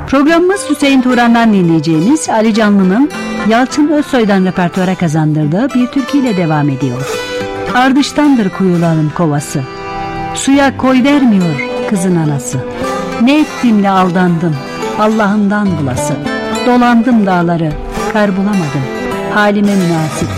Programımız Hüseyin Turan'dan dinleyeceğimiz Ali Canlı'nın Yalçın Özsoy'dan repertuara kazandırdığı bir türküyle devam ediyor. Ardıştandır kuyuların kovası, suya koy vermiyor kızın anası. Ne ettim de aldandım, Allah'ından bulası. Dolandım dağları, kar bulamadım, halime münasip